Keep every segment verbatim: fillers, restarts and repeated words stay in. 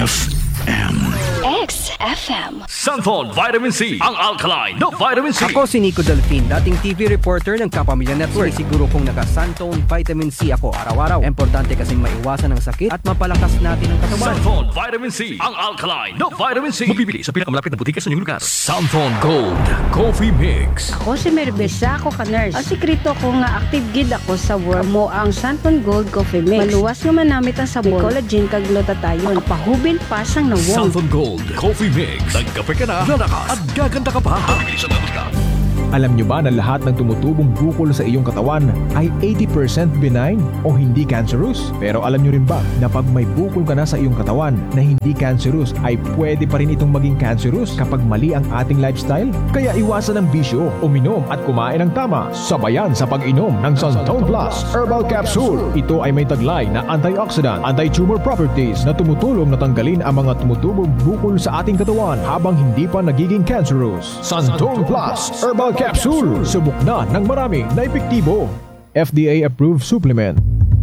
F M. X F M. Santon Vitamin C, ang alkaline na vitamin C. Ako si Nico Delfin, dating T V reporter ng Kapamilya Network. Siguro kung naka-Santon Vitamin C ako araw-araw. Importante kasing maiwasan ang sakit at mapalakas natin ang katawan. Santon Vitamin C, ang alkaline na vitamin C. Mabibili sa pinakamalapit na butika sa inyong lugar. Santon Gold Coffee Mix. Ako si Merbesa, ako ka-nurse. Ang sikreto ko nga active gid ako sa work mo ang Santon Gold Coffee Mix. Maluwas nga manamit ang sabon, collagen kag glutathione. Makapahubil pa sang nawong. Santon Gold Coffee Mix. Nagkape ka na, lalakas at gaganda ka pa. Mabibili sa mga lugar. Alam nyo ba na lahat ng tumutubong bukol sa iyong katawan ay eighty percent benign o hindi cancerous? Pero alam nyo rin ba na pag may bukol ka na sa iyong katawan na hindi cancerous ay pwede pa rin itong maging cancerous kapag mali ang ating lifestyle? Kaya iwasan ang bisyo, uminom at kumain ng tama, sabayan sa pag-inom ng Santon Plus Herbal Capsule. Ito ay may taglay na antioxidant, anti-tumor properties na tumutulong na tanggalin ang mga tumutubong bukol sa ating katawan habang hindi pa nagiging cancerous. Santon Plus Herbal Capsule. Capsule. Subok na ng marami na epektibo. F D A-approved supplement.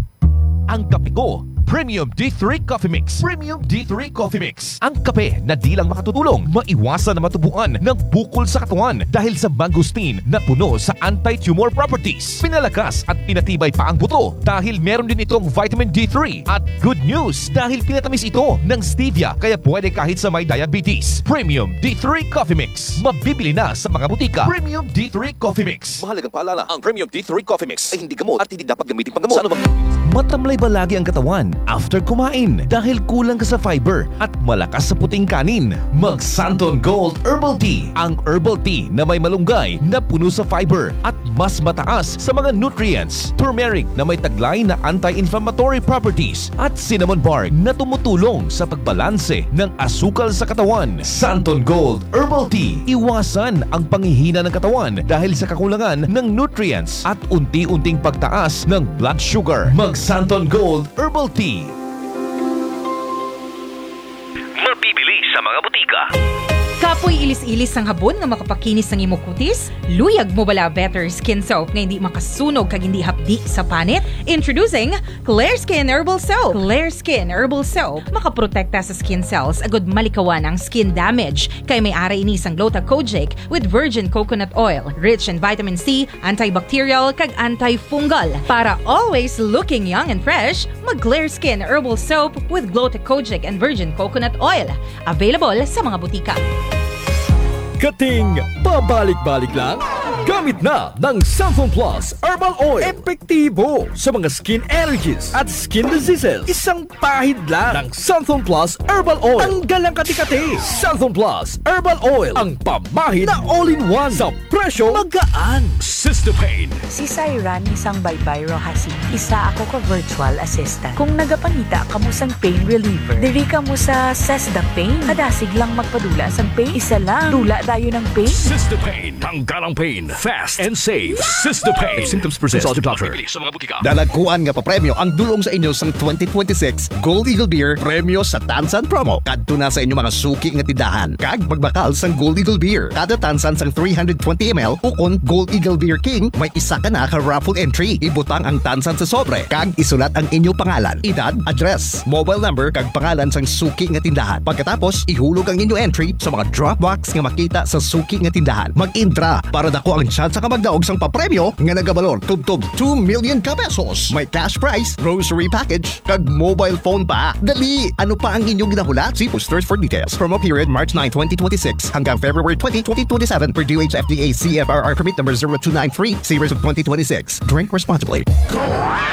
Ang kape ko, Premium D three Coffee Mix. Premium D three Coffee Mix. Ang kape na di lang makatutulong, maiwasan na matubuan ng bukol sa katawan dahil sa mangosteen na puno sa anti-tumor properties. Pinalakas at pinatibay pa ang buto dahil meron din itong vitamin D three. At good news dahil pinatamis ito ng stevia kaya pwede kahit sa may diabetes. Premium D three Coffee Mix. Mabibili na sa mga butika. Premium D three Coffee Mix. Mahalagang paalala, ang Premium D three Coffee Mix ay hindi gamot at hindi dapat gamitin panggamot. Sa anumang... Matamlay ba lagi ang katawan after kumain dahil kulang ka sa fiber at malakas sa puting kanin? Mag Santon Gold Herbal Tea, ang herbal tea na may malunggay na puno sa fiber at mas mataas sa mga nutrients. Turmeric na may taglay na anti-inflammatory properties at cinnamon bark na tumutulong sa pagbalanse ng asukal sa katawan. Santon Gold Herbal Tea, iwasan ang panghihina ng katawan dahil sa kakulangan ng nutrients at unti-unting pagtaas ng blood sugar. Mag Santon Gold Herbal Tea. Mabibili sa mga butika. Kapoy ilis-ilis ang habon nga makapakinis ng imong kutis? Luyag mo bala better skin soap nga hindi makasunog kag hindi hapdi sa panit? Introducing Clear Skin Herbal Soap. Clear Skin Herbal Soap makaprotekta sa skin cells agud malikawan ang skin damage kay may ara ini sang Gluta-Kojic with virgin coconut oil, rich in vitamin C, antibacterial kag antifungal. Para always looking young and fresh, mag Clear Skin Herbal Soap with Gluta-Kojic and virgin coconut oil. Available sa mga butika. Kating pabalik-balik lang? Gamit na ng Santon Plus Herbal Oil. Epektibo sa mga skin allergies at skin diseases. Isang pahid lang ng Santon Plus Herbal Oil. Tanggal ang kati-kati. Santon Plus Herbal Oil. Ang pamahid na all-in-one sa presyo magaan. Sistopain. Si Syran isang baybayro hasi. Isa ako ka virtual assistant. Kung nagapangita ka mo sang pain reliever, diri ka mo sa Sesda Pain. Kadasig lang magpadula sang pain. Isa lang. Dula tayo ng pain. Sistopain. Tanggal ang pain. Fast and safe. Sistopain. If symptoms persist, consult your doctor. Dalagkuan nga pa premyo ang dulong sa inyo sang twenty twenty-six Gold Eagle Beer Premyo sa Tansan Promo. Kadto na sa inyo mga suki nga tindahan. Kag magbakal sang Gold Eagle Beer. Kada tansan sang three hundred twenty milliliters ukon Gold Eagle Beer King, may isa ka na ka raffle entry. Ibutang ang tansan sa sobre. Kag isulat ang inyo pangalan, edad, address, mobile number kag pangalan sang suki nga tindahan. Pagkatapos, ihulog ang inyo entry sa mga drop box nga makita sa suki nga tindahan. Mag-intra para dako ang chance ka magdaog sang papremyo nga nagabalor tubtob two million ka pesos. May cash prize, grocery package, kag mobile phone pa. Dali! Ano pa ang inyong ginahulat? See posters for details. Promo period March ninth, twenty twenty-six hanggang February twentieth, twenty twenty-seven per D O H F D A C F R R permit number zero two nine three series of twenty twenty-six. Drink responsibly.